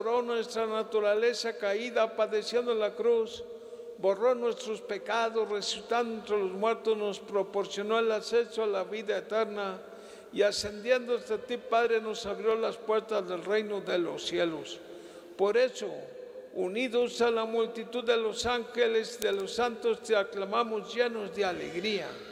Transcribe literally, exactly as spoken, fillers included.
Borró nuestra naturaleza caída padeciendo en la cruz, borró nuestros pecados, resucitando entre los muertos, nos proporcionó el acceso a la vida eterna y ascendiendo hasta ti, Padre, nos abrió las puertas del reino de los cielos. Por eso, unidos a la multitud de los ángeles y de los santos, te aclamamos llenos de alegría.